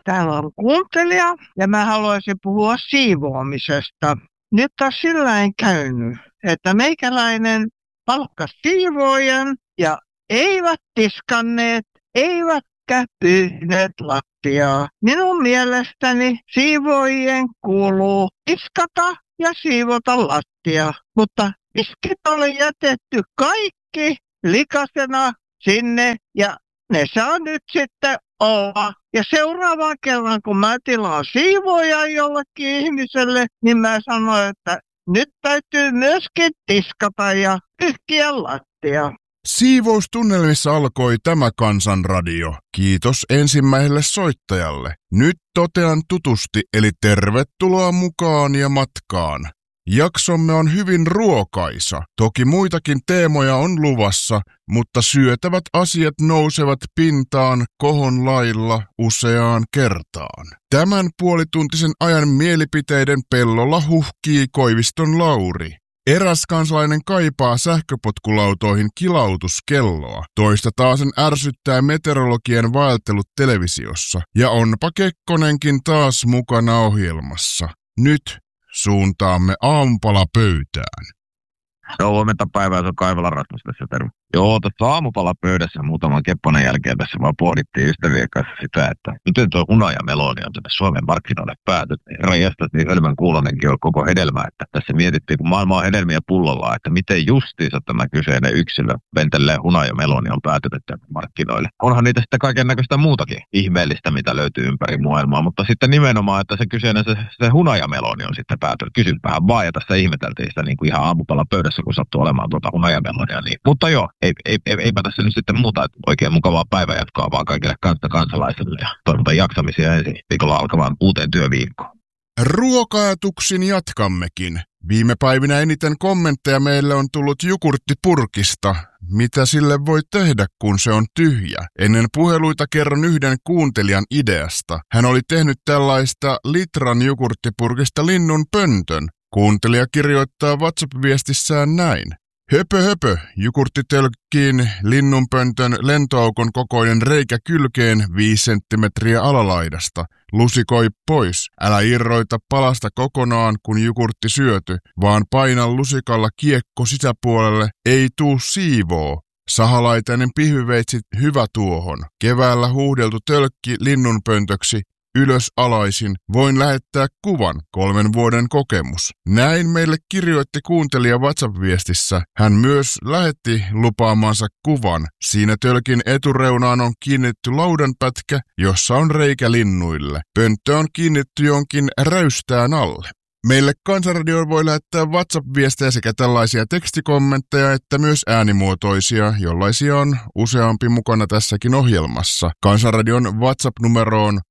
Täällä on kuuntelija ja mä haluaisin puhua siivoamisesta. Nyt on sillä käynyt, että meikäläinen palkkasi siivoojan ja eivät tiskanneet, eivätkä pyyhneet lattiaa. Minun mielestäni siivoojien kuuluu tiskata ja siivota lattia, mutta tiskit oli jätetty kaikki likasena sinne ja ne saa nyt sitten olla. Ja seuraavan kerran, kun mä tilaan siivoojan jollekin ihmiselle, niin mä sanoin, että nyt täytyy myöskin tiskata ja pyyhkiä lattia. Siivoustunnelmissa alkoi tämä Kansanradio. Kiitos ensimmäiselle soittajalle. Nyt totean tutusti, eli tervetuloa mukaan ja matkaan. Jaksomme on hyvin ruokaisa. Toki muitakin teemoja on luvassa, mutta syötävät asiat nousevat pintaan kohon lailla useaan kertaan. Tämän puolituntisen ajan mielipiteiden pellolla huhkii Koiviston Lauri. Eräs kansalainen kaipaa sähköpotkulautoihin kilautuskelloa. Toista taasen ärsyttää meteorologien vaeltelut televisiossa. Ja onpa Kekkonenkin taas mukana ohjelmassa. Nyt suuntaamme aamupalapöytään. Joo, huomenta päivää, se on Kaivolan Rasmus tässä, terve. Joo, tuossa aamupalapöydässä muutaman kepponen jälkeen tässä vaan pohdittiin ystävien kanssa sitä, että miten tuo hunajameloni on tänne Suomen markkinoille päätynyt. Herran jästäs, niin hölmän kuulonenkin on koko hedelmä, että tässä mietittiin, kun maailma on hedelmiä pullolla, että miten justiinsa tämä kyseinen yksilö ventelleen hunajameloni on päätynyt tänne markkinoille. Onhan niitä sitten kaiken näköistä muutakin ihmeellistä, mitä löytyy ympäri maailmaa, mutta sitten nimenomaan, että se kyseinen se hunajameloni on sitten päätynyt. Kysynpähän vaan, ja tässä ihmeteltiin sitä niin kuin ihan aamupalapöydässä, kun sattuu olemaan tuota hunajamelonia. Niin. Mutta joo, eipä tässä nyt sitten muuta, että oikein mukavaa päivänjatkoa vaan kaikille kansalaisille ja toivotan jaksamisia ensi viikolla alkavaan uuteen työviikkoon. Ruoka-ajatuksin jatkammekin. Viime päivinä eniten kommentteja meille on tullut jogurttipurkista. Mitä sille voi tehdä, kun se on tyhjä? Ennen puheluita kerron yhden kuuntelijan ideasta. Hän oli tehnyt tällaista litran jogurttipurkista linnun pöntön. Kuuntelija kirjoittaa WhatsApp-viestissään näin. Höpö höpö, jogurtti tölkkiin linnunpöntön lentoaukon kokoinen reikä kylkeen 5 senttimetriä alalaidasta. Lusikoi pois. Älä irroita palasta kokonaan, kun jogurtti syöty, vaan paina lusikalla kiekko sisäpuolelle, ei tuu siivoo. Sahalaitainen pihviveitsi hyvä tuohon. Keväällä huuhdeltu tölkki linnunpöntöksi. Ylös alaisin, voin lähettää kuvan, 3 vuoden kokemus. Näin meille kirjoitti kuuntelija WhatsApp-viestissä. Hän myös lähetti lupaamansa kuvan. Siinä tölkin etureunaan on kiinnitetty laudanpätkä, jossa on reikä linnuille. Pönttö on kiinnitetty jonkin räystään alle. Meille Kansanradioon voi lähettää WhatsApp-viestejä sekä tällaisia tekstikommentteja että myös äänimuotoisia, jollaisia on useampi mukana tässäkin ohjelmassa. Kansanradion WhatsApp-numero on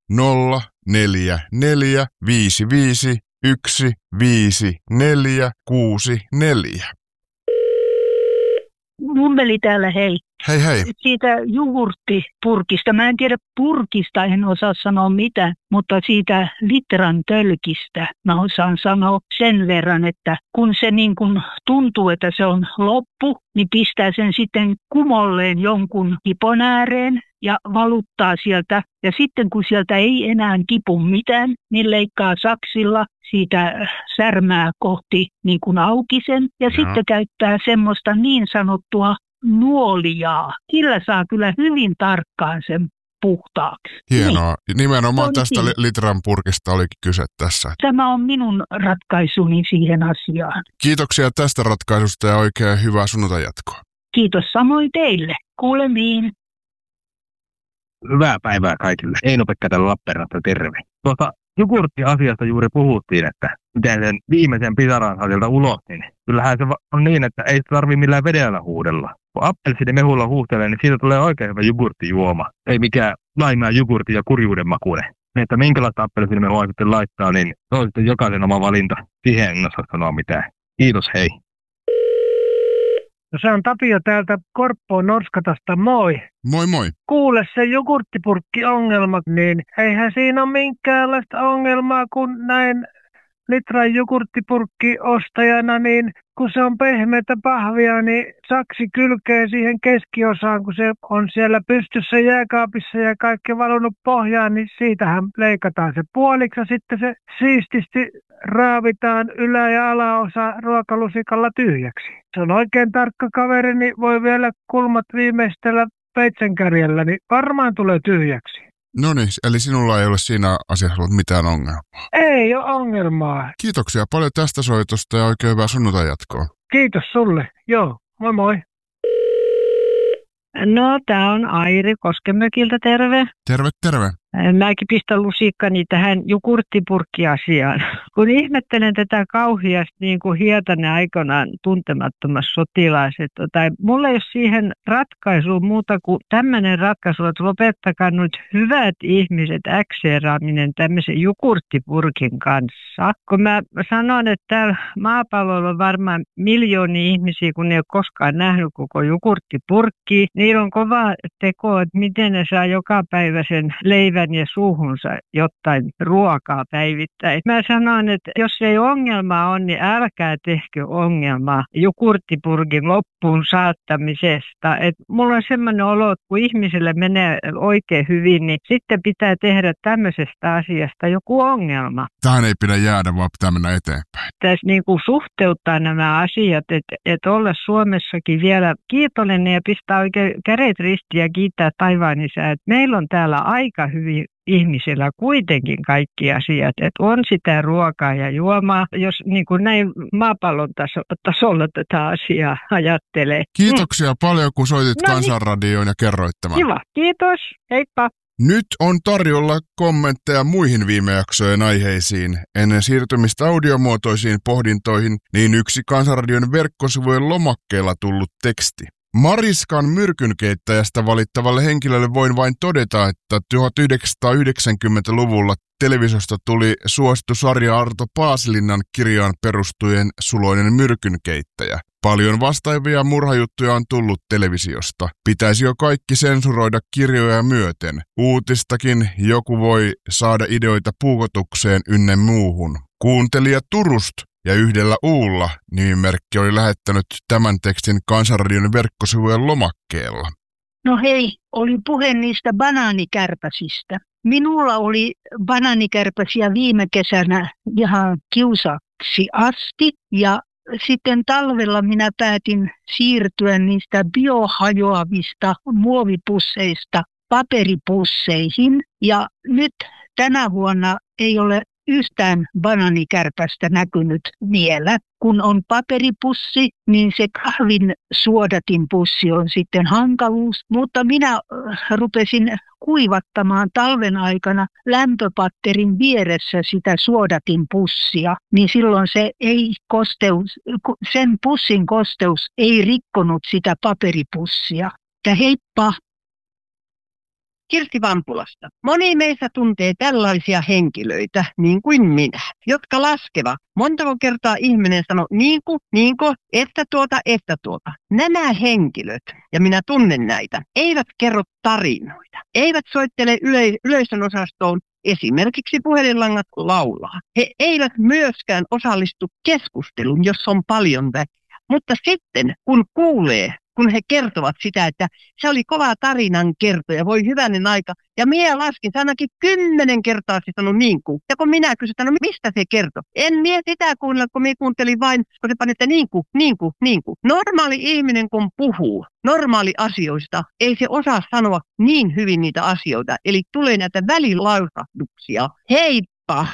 044 55 15464. Mummeli täällä, hei. Hei hei. Siitä jogurttipurkista. Mä en tiedä purkista, en osaa sanoa mitä, mutta siitä litran tölkistä mä osaan sanoa sen verran, että kun se niin kun tuntuu, että se on loppu, niin pistää sen sitten kumolleen jonkun kipon ääreen ja valuttaa sieltä. Ja sitten kun sieltä ei enää kipu mitään, niin leikkaa saksilla siitä särmää kohti niin kuin auki sen. Ja sitten käyttää semmoista niin sanottua nuoliaa. Sillä saa kyllä hyvin tarkkaan sen puhtaaksi. Hienoa. Niin. Nimenomaan tästä litran purkista olikin kyse tässä. Tämä on minun ratkaisuni siihen asiaan. Kiitoksia tästä ratkaisusta ja oikein hyvää sunnuntajatkoa. Kiitos samoin teille. Kuulemiin. Hyvää päivää kaikille. Eino-Pekka täällä Lappeenrannasta, terve. Jogurttiasiasta juuri puhuttiin, että miten sen viimeisen pisaran saa sieltä ulos, niin kyllähän se on niin, että ei tarvitse millään vedellä huudella. Kun appelsiinimehulla huuhtelee, niin siitä tulee oikein hyvä jogurttijuoma. Ei mikään laimaa jogurtti ja kurjuuden makuinen. Että minkälaista appelsiinimehua sitten laittaa, niin se on sitten jokaisen oma valinta. Siihen en osaa sanoa mitään. Kiitos, hei. No se on Tapio täältä Korppoon Norskatasta, moi. Moi moi. Kuule, se jogurttipurkki-ongelma, niin eihän siinä ole minkäänlaista ongelmaa, kun näin litran jogurttipurkki ostajana, niin kun se on pehmeätä pahvia, niin saksi kylkee siihen keskiosaan, kun se on siellä pystyssä jääkaapissa ja kaikki valunut pohjaan, niin siitähän leikataan se puoliksi ja sitten se siististi raavitaan ylä- ja alaosa ruokalusikalla tyhjäksi. Se on oikein tarkka kaveri, niin voi vielä kulmat viimeistellä peitsenkärjellä, niin varmaan tulee tyhjäksi. No niin, eli sinulla ei ole siinä asiassa ollut mitään ongelmaa. Ei ole ongelmaa. Kiitoksia paljon tästä soitosta ja oikein hyvää sunnuntai jatkoa. Kiitos sulle. Joo, moi moi. No, tää on Airi Koskemökiltä, terve. Terve, terve. Mäkin pistän lusikkani tähän jogurttipurkkiasiaan. Kun ihmettelen tätä kauheasti niin kuin Hietanen aikanaan tuntemattomassa sotilaassa, tai mulla ei ole siihen ratkaisua muuta kuin tämmöinen ratkaisu, että lopettakaa nyt hyvät ihmiset äkseeraaminen tämmöisen jogurttipurkin kanssa. Kun mä sanon, että täällä maapallolla on varmaan miljoonia ihmisiä, kun ne ei ole koskaan nähnyt koko jogurttipurkkia, niillä on kova teko, että miten ne saa jokapäiväisen leivän ja suuhunsa jotain ruokaa päivittäin. Mä sanon, että jos ei ongelmaa on, niin älkää tehkö ongelmaa jogurttipurkin loppuun saattamisesta. Et mulla on semmoinen olo, että kun ihmiselle menee oikein hyvin, niin sitten pitää tehdä tämmöisestä asiasta joku ongelma. Tähän ei pidä jäädä, vaan pitää mennä eteenpäin. Tässä niin kuin suhteuttaa nämä asiat, että olla Suomessakin vielä kiitollinen ja pistää oikein kädet ristiin ja kiittää taivaan isää, että meillä on täällä aika hyvin ihmisillä kuitenkin kaikki asiat, että on sitä ruokaa ja juomaa, jos niin kuin näin maapallon tasolla tätä asiaa ajattelee. Kiitoksia paljon, kun soitit Kansanradioon ja kerroit tämän. Kiva, kiitos, heippa. Nyt on tarjolla kommentteja muihin viime jaksojen aiheisiin. Ennen siirtymistä audiomuotoisiin pohdintoihin, niin yksi Kansanradion verkkosivujen lomakkeella tullut teksti. Mariskan myrkynkeittäjästä valittavalle henkilölle voin vain todeta, että 1990-luvulla televisiosta tuli suosittu sarja Arto Paasilinnan kirjaan perustuen Suloinen myrkynkeittäjä. Paljon vastaavia murhajuttuja on tullut televisiosta. Pitäisi jo kaikki sensuroida kirjoja myöten. Uutistakin joku voi saada ideoita puukotukseen ynnä muuhun. Kuuntelija Turust ja yhdellä uulla nimimerkki oli lähettänyt tämän tekstin Kansanradion verkkosivujen lomakkeella. No hei, oli puhe niistä banaanikärpäsistä. Minulla oli banaanikärpäsiä viime kesänä ihan kiusaksi asti ja sitten talvella minä päätin siirtyä niistä biohajoavista muovipusseista paperipusseihin ja nyt tänä vuonna ei ole yhtään banaanikärpästä näkynyt vielä. Kun on paperipussi, niin se kahvin suodatinpussi on sitten hankaluus. Mutta minä rupesin kuivattamaan talven aikana lämpöpatterin vieressä sitä suodatinpussia. Niin silloin se sen pussin kosteus ei rikkonut sitä paperipussia. Ja heippa! Kirsti Vampulasta. Moni meistä tuntee tällaisia henkilöitä, niin kuin minä, jotka laskevat. Montako kertaa ihminen sanoo niinko, että tuota. Nämä henkilöt, ja minä tunnen näitä, eivät kerro tarinoita. Eivät soittele yleisön osastoon, esimerkiksi puhelinlangat laulaa. He eivät myöskään osallistu keskusteluun, jos on paljon väkeä. Mutta sitten, kun he kertovat sitä, että se oli kova tarinan kertoja, voi hyvänen aika. Ja minä laskin, se ainakin 10 kertaa se sanoi niinku. Ja kun minä kysyin, no mistä se kertoi? En minä sitä kuunnella, kun minä kuuntelin vain, kun se pani, että niinku. Normaali ihminen, kun puhuu normaali asioista, ei se osaa sanoa niin hyvin niitä asioita. Eli tulee näitä välilausahduksia. Heippa!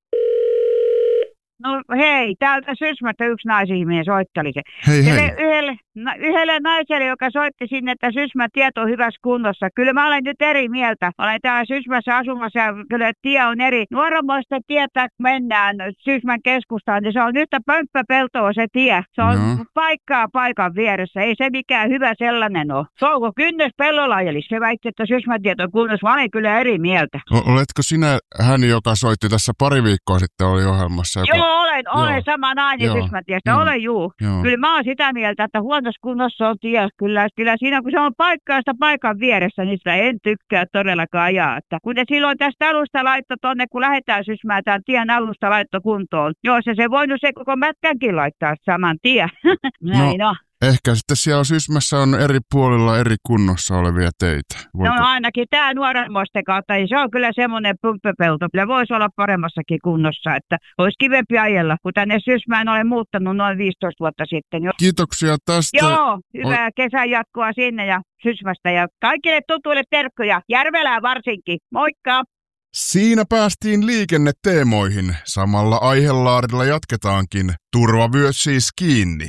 No hei, täältä Sysmästä yksi naisihminen soitteli se. Hei. Yhdelle naiselle, joka soitti sinne, että Sysmän tiet on hyvässä kunnossa. Kyllä mä olen nyt eri mieltä. Olen täällä Sysmässä asumassa ja kyllä tie on eri. Nuoromoista tietä mennään Sysmän keskustaan, niin se on yhtä pömppäpeltoa se tie. Se on paikan vieressä. Ei se mikään hyvä sellainen ole. Souko kynnys pellolla ajeli. Se väitti, että Sysmän tiet on kunnossa. Mä olen kyllä eri mieltä. Oletko sinä hän, joka soitti tässä pari viikkoa sitten oli ohjelmassa? Joo, Olen sama nainen Sysmätiestä. Olen juu. Kyllä mä oon sitä mieltä, että huonossa kunnossa on tie. Kyllä siinä kun se on paikkaista paikan vieressä, niin sitä en tykkää todellakaan ajaa. Että kun ne silloin tästä alusta laitto tonne, kun lähdetään Sysmään, tämän tien alusta laitto kuntoon. Joo, se voinut se koko mätkänkin laittaa saman tien. Näin on. Ehkä sitten siellä Sysmässä on eri puolilla eri kunnossa olevia teitä. No ainakin tämä Nuorenmoisten kautta, niin se on kyllä semmoinen pumppepelto. Kyllä voisi olla paremmassakin kunnossa, että olisi kivempi ajella, kun tänne Sysmään olen muuttanut noin 15 vuotta sitten. Kiitoksia tästä. Joo, hyvää kesän jatkoa sinne ja Sysmästä ja kaikille tutuille terkkoja, Järvelään varsinkin. Moikka! Siinä päästiin liikenneteemoihin. Samalla aihelaarilla jatketaankin. Turvavyöt siis kiinni.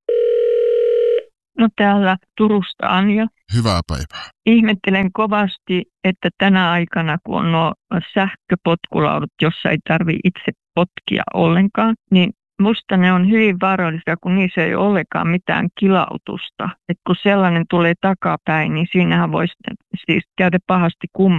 No täällä Turusta Anja. Hyvää päivää. Ihmettelen kovasti, että tänä aikana, kun on nuo sähköpotkulaudut, jossa ei tarvitse itse potkia ollenkaan, niin musta ne on hyvin vaarallisia, kun niissä ei ole ollenkaan mitään kilautusta. Et kun sellainen tulee takapäin, niin siinähän voisi siis käydä pahasti